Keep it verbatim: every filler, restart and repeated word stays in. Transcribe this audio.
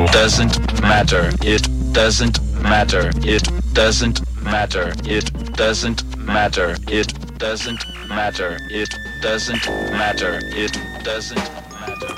doesn't matter, it doesn't matter, it doesn't matter, it doesn't matter, it doesn't matter, it doesn't matter, it doesn't